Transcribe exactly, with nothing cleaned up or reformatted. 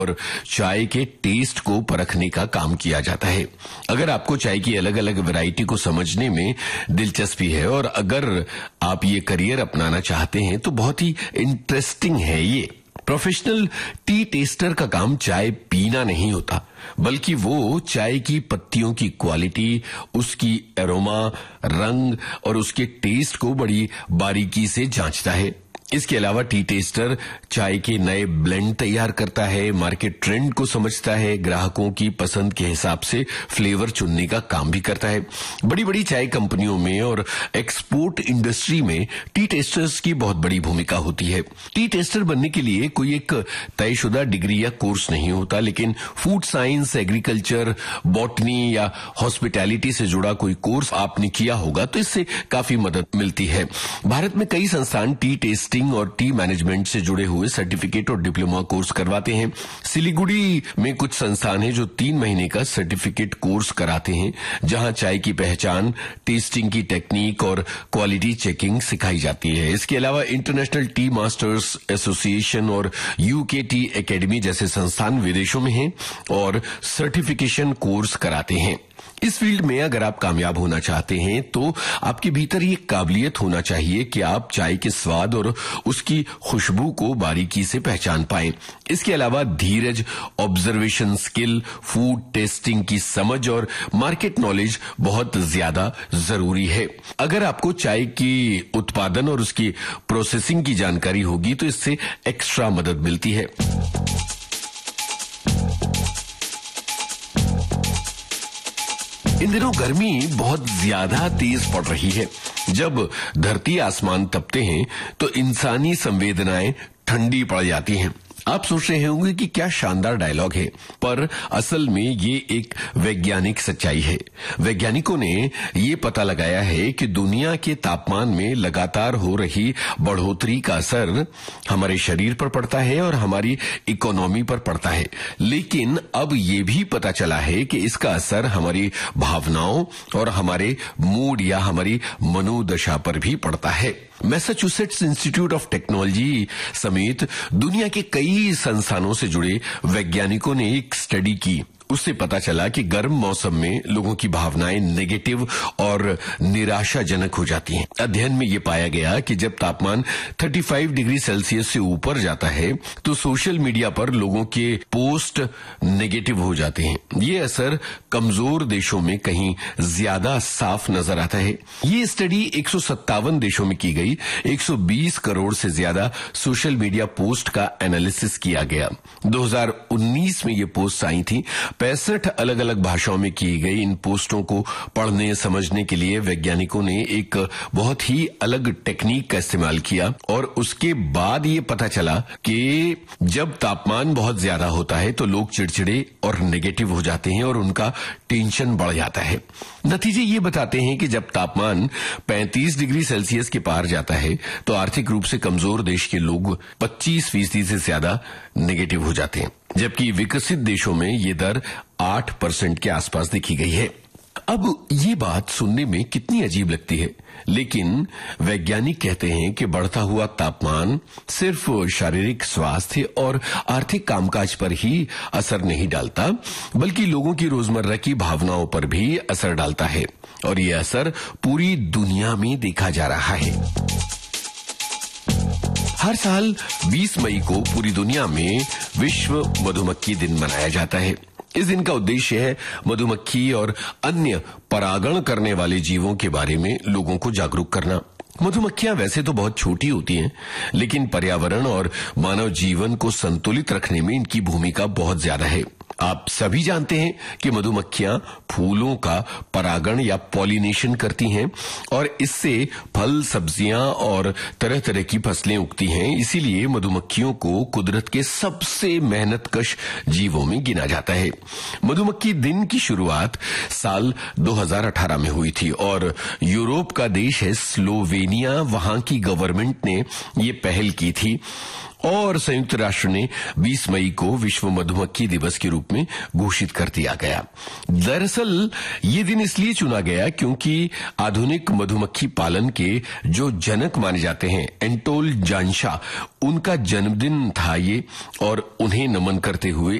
और चाय के टेस्ट को परखने का काम किया जाता है। अगर आपको चाय की अलग अलग वैरायटी को समझने में दिलचस्पी है और अगर आप ये करियर अपनाना चाहते हैं तो बहुत ही इंटरेस्टिंग है ये। प्रोफेशनल टी टेस्टर का काम चाय पीना नहीं होता, बल्कि वो चाय की पत्तियों की क्वालिटी, उसकी एरोमा, रंग और उसके टेस्ट को बड़ी बारीकी से जांचता है। इसके अलावा टी टेस्टर चाय के नए ब्लेंड तैयार करता है, मार्केट ट्रेंड को समझता है, ग्राहकों की पसंद के हिसाब से फ्लेवर चुनने का काम भी करता है। बड़ी बड़ी चाय कंपनियों में और एक्सपोर्ट इंडस्ट्री में टी टेस्टर्स की बहुत बड़ी भूमिका होती है। टी टेस्टर बनने के लिए कोई एक तयशुदा डिग्री या कोर्स नहीं होता, लेकिन फूड साइंस, एग्रीकल्चर, बॉटनी या हॉस्पिटैलिटी से जुड़ा कोई कोर्स आपने किया होगा तो इससे काफी मदद मिलती है। भारत में कई संस्थान टी टेस्टिंग और टी मैनेजमेंट से जुड़े हुए सर्टिफिकेट और डिप्लोमा कोर्स करवाते हैं। सिलीगुड़ी में कुछ संस्थान हैं जो तीन महीने का सर्टिफिकेट कोर्स कराते हैं, जहां चाय की पहचान, टेस्टिंग की टेक्निक और क्वालिटी चेकिंग सिखाई जाती है। इसके अलावा इंटरनेशनल टी मास्टर्स एसोसिएशन और यूके टी एकेडमी जैसे संस्थान विदेशों में हैं और सर्टिफिकेशन कोर्स कराते हैं। इस फील्ड में अगर आप कामयाब होना चाहते हैं तो आपके भीतर ये काबिलियत होना चाहिए कि आप चाय के स्वाद और उसकी खुशबू को बारीकी से पहचान पाएं। इसके अलावा धीरज, ऑब्जर्वेशन स्किल, फूड टेस्टिंग की समझ और मार्केट नॉलेज बहुत ज्यादा जरूरी है। अगर आपको चाय की उत्पादन और उसकी प्रोसेसिंग की जानकारी होगी तो इससे एक्स्ट्रा मदद मिलती है। इन दिनों गर्मी बहुत ज्यादा तेज पड़ रही है। जब धरती आसमान तपते हैं तो इंसानी संवेदनाएं ठंडी पड़ जाती हैं। आप सोच रहे होंगे कि क्या शानदार डायलॉग है, पर असल में ये एक वैज्ञानिक सच्चाई है। वैज्ञानिकों ने ये पता लगाया है कि दुनिया के तापमान में लगातार हो रही बढ़ोतरी का असर हमारे शरीर पर पड़ता है और हमारी इकोनॉमी पर पड़ता है, लेकिन अब ये भी पता चला है कि इसका असर हमारी भावनाओं और हमारे मूड या हमारी मनोदशा पर भी पड़ता है। मैसाचुसेट्स इंस्टीट्यूट ऑफ टेक्नोलॉजी समेत दुनिया के कई संस्थानों से जुड़े वैज्ञानिकों ने एक स्टडी की। उससे पता चला कि गर्म मौसम में लोगों की भावनाएं नेगेटिव और निराशाजनक हो जाती हैं। अध्ययन में ये पाया गया कि जब तापमान पैंतीस डिग्री सेल्सियस से ऊपर जाता है तो सोशल मीडिया पर लोगों के पोस्ट नेगेटिव हो जाते हैं। ये असर कमजोर देशों में कहीं ज्यादा साफ नजर आता है। ये स्टडी एक सौ सत्तावन देशों में की गई। एक सौ बीस करोड़ से ज्यादा सोशल मीडिया पोस्ट का एनालिसिस किया गया। दो हज़ार उन्नीस में ये पोस्ट आई थी। पैंसठ अलग अलग भाषाओं में की गई इन पोस्टों को पढ़ने समझने के लिए वैज्ञानिकों ने एक बहुत ही अलग टेक्निक का इस्तेमाल किया और उसके बाद ये पता चला कि जब तापमान बहुत ज्यादा होता है तो लोग चिड़चिड़े और नेगेटिव हो जाते हैं और उनका टेंशन बढ़ जाता है। नतीजे ये बताते हैं कि जब तापमान पैंतीस डिग्री सेल्सियस के पार जाता है तो आर्थिक रूप से कमजोर देश के लोग पच्चीस फीसदी से ज्यादा नेगेटिव हो जाते हैं, जबकि विकसित देशों में ये दर आठ परसेंट के आसपास देखी गई है। अब ये बात सुनने में कितनी अजीब लगती है, लेकिन वैज्ञानिक कहते हैं कि बढ़ता हुआ तापमान सिर्फ शारीरिक स्वास्थ्य और आर्थिक कामकाज पर ही असर नहीं डालता, बल्कि लोगों की रोजमर्रा की भावनाओं पर भी असर डालता है और ये असर पूरी दुनिया में देखा जा रहा है। हर साल बीस मई को पूरी दुनिया में विश्व मधुमक्खी दिन मनाया जाता है। इस दिन का उद्देश्य है मधुमक्खी और अन्य परागण करने वाले जीवों के बारे में लोगों को जागरूक करना। मधुमक्खियां वैसे तो बहुत छोटी होती हैं, लेकिन पर्यावरण और मानव जीवन को संतुलित रखने में इनकी भूमिका बहुत ज्यादा है। आप सभी जानते हैं कि मधुमक्खियां फूलों का परागण या पॉलिनेशन करती हैं और इससे फल, सब्जियां और तरह तरह की फसलें उगती हैं। इसीलिए मधुमक्खियों को कुदरत के सबसे मेहनतकश जीवों में गिना जाता है। मधुमक्खी दिन की शुरुआत साल दो हज़ार अठारह में हुई थी और यूरोप का देश है स्लोवेनिया, वहां की गवर्नमेंट ने ये पहल की थी और संयुक्त राष्ट्र ने बीस मई को विश्व मधुमक्खी दिवस के रूप में घोषित कर दिया गया। दरअसल ये दिन इसलिए चुना गया क्योंकि आधुनिक मधुमक्खी पालन के जो जनक माने जाते हैं एंटोल जानशा, उनका जन्मदिन था ये, और उन्हें नमन करते हुए